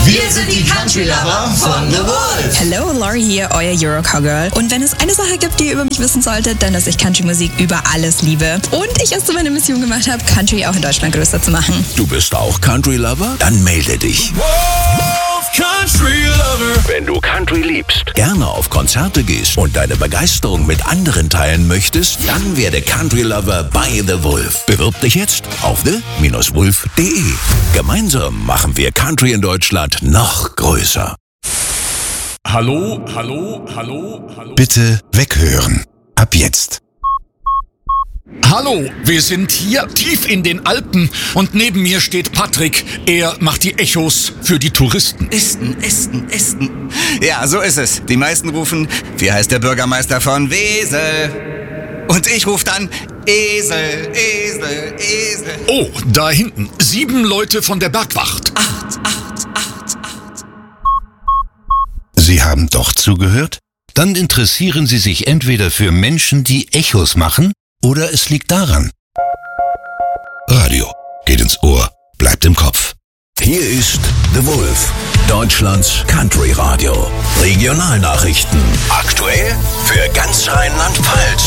Wir sind die Country Lover von The Wolf. Hello, Laurie hier, euer Euro-Cowgirl. Und wenn es eine Sache gibt, die ihr über mich wissen solltet, dann, dass ich Country-Musik über alles liebe. Und ich es zu meiner Mission gemacht habe, Country auch in Deutschland größer zu machen. Du bist auch Country Lover? Dann melde dich. Wolf Country Lover. Wenn du Country liebst, gerne auf Konzerte gehst und deine Begeisterung mit anderen teilen möchtest, dann werde Country Lover bei The Wolf. Bewirb dich jetzt auf the-wolf.de. Gemeinsam machen wir Country in Deutschland noch größer. Hallo. Bitte weghören. Ab jetzt. Hallo, wir sind hier tief in den Alpen und neben mir steht Patrick. Er macht die Echos für die Touristen. Esten. Ja, so ist es. Die meisten rufen, wie heißt der Bürgermeister von Wesel? Und ich rufe dann, Esel. Oh, da hinten, 7 Leute von der Bergwacht. 8. Sie haben doch zugehört? Dann interessieren Sie sich entweder für Menschen, die Echos machen, oder es liegt daran. Radio geht ins Ohr, bleibt im Kopf. Hier ist The Wolf, Deutschlands Country Radio. Regionalnachrichten. Aktuell für ganz Rheinland-Pfalz.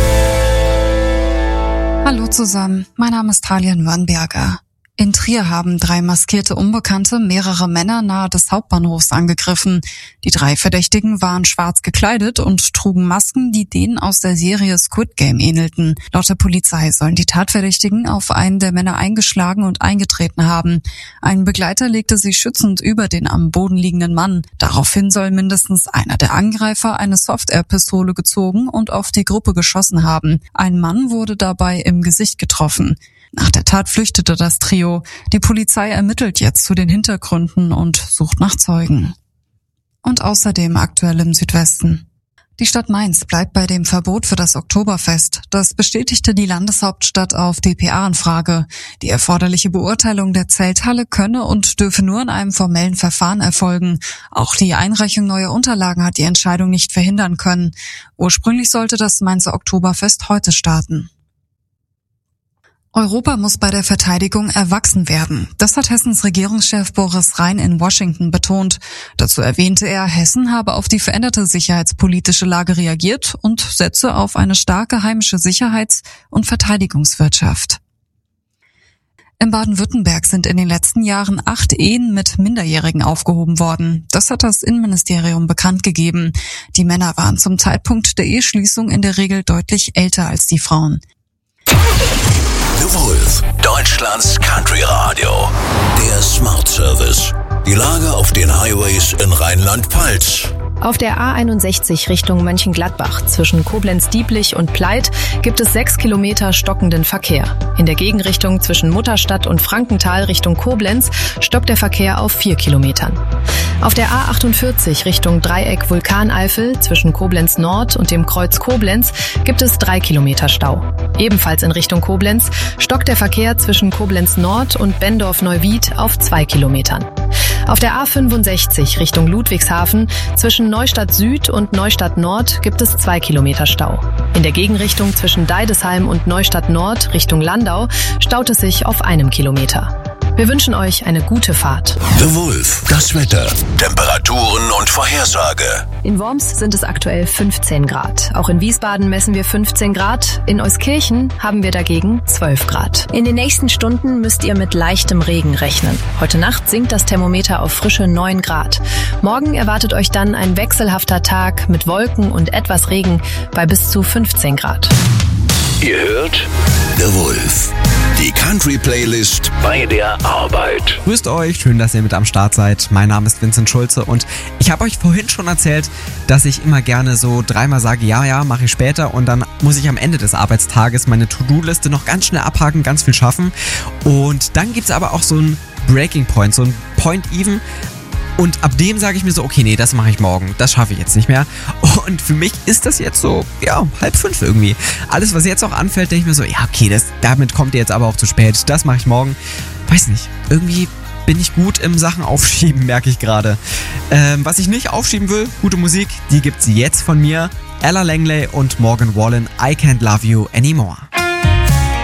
Hallo zusammen, mein Name ist Talian Wannberger. In Trier haben 3 maskierte Unbekannte mehrere Männer nahe des Hauptbahnhofs angegriffen. Die 3 Verdächtigen waren schwarz gekleidet und trugen Masken, die denen aus der Serie Squid Game ähnelten. Laut der Polizei sollen die Tatverdächtigen auf einen der Männer eingeschlagen und eingetreten haben. Ein Begleiter legte sich schützend über den am Boden liegenden Mann. Daraufhin soll mindestens einer der Angreifer eine Soft-Air-Pistole gezogen und auf die Gruppe geschossen haben. Ein Mann wurde dabei im Gesicht getroffen. Nach der Tat flüchtete das Trio. Die Polizei ermittelt jetzt zu den Hintergründen und sucht nach Zeugen. Und außerdem aktuell im Südwesten. Die Stadt Mainz bleibt bei dem Verbot für das Oktoberfest. Das bestätigte die Landeshauptstadt auf dpa-Anfrage. Die erforderliche Beurteilung der Zelthalle könne und dürfe nur in einem formellen Verfahren erfolgen. Auch die Einreichung neuer Unterlagen hat die Entscheidung nicht verhindern können. Ursprünglich sollte das Mainzer Oktoberfest heute starten. Europa muss bei der Verteidigung erwachsen werden. Das hat Hessens Regierungschef Boris Rhein in Washington betont. Dazu erwähnte er, Hessen habe auf die veränderte sicherheitspolitische Lage reagiert und setze auf eine starke heimische Sicherheits- und Verteidigungswirtschaft. In Baden-Württemberg sind in den letzten Jahren 8 Ehen mit Minderjährigen aufgehoben worden. Das hat das Innenministerium bekannt gegeben. Die Männer waren zum Zeitpunkt der Eheschließung in der Regel deutlich älter als die Frauen. The Wolf, Deutschlands Country Radio. Der Smart Service. Die Lage auf den Highways in Rheinland-Pfalz. Auf der A61 Richtung Mönchengladbach zwischen Koblenz-Dieblich und Pleit gibt es 6 Kilometer stockenden Verkehr. In der Gegenrichtung zwischen Mutterstadt und Frankenthal Richtung Koblenz stockt der Verkehr auf 4 Kilometern. Auf der A48 Richtung Dreieck Vulkaneifel zwischen Koblenz Nord und dem Kreuz Koblenz gibt es 3 Kilometer Stau. Ebenfalls in Richtung Koblenz stockt der Verkehr zwischen Koblenz Nord und Bendorf-Neuwied auf 2 Kilometern. Auf der A65 Richtung Ludwigshafen zwischen Neustadt Süd und Neustadt Nord gibt es 2 Kilometer Stau. In der Gegenrichtung zwischen Deidesheim und Neustadt Nord Richtung Landau staut es sich auf 1 Kilometer. Wir wünschen euch eine gute Fahrt. The Wolf, das Wetter, Temperaturen und Vorhersage. In Worms sind es aktuell 15 Grad. Auch in Wiesbaden messen wir 15 Grad. In Euskirchen haben wir dagegen 12 Grad. In den nächsten Stunden müsst ihr mit leichtem Regen rechnen. Heute Nacht sinkt das Thermometer auf frische 9 Grad. Morgen erwartet euch dann ein wechselhafter Tag mit Wolken und etwas Regen bei bis zu 15 Grad. Ihr hört The Wolf, die Country-Playlist bei der Arbeit. Grüßt euch, schön, dass ihr mit am Start seid. Mein Name ist Vincent Schulze und ich habe euch vorhin schon erzählt, dass ich immer gerne so 3-mal sage, ja, mache ich später, und dann muss ich am Ende des Arbeitstages meine To-Do-Liste noch ganz schnell abhaken, ganz viel schaffen. Und dann gibt es aber auch so einen Breaking Point, so ein Point Even. Und ab dem sage ich mir so, okay, nee, das mache ich morgen, das schaffe ich jetzt nicht mehr. Und für mich ist das jetzt so, 4:30 irgendwie. Alles, was jetzt auch anfällt, denke ich mir so, ja, okay, damit kommt ihr jetzt aber auch zu spät, das mache ich morgen. Weiß nicht, irgendwie bin ich gut im Sachen aufschieben, merke ich gerade. Was ich nicht aufschieben will, gute Musik, die gibt's jetzt von mir. Ella Langley und Morgan Wallen, I Can't Love You Anymore.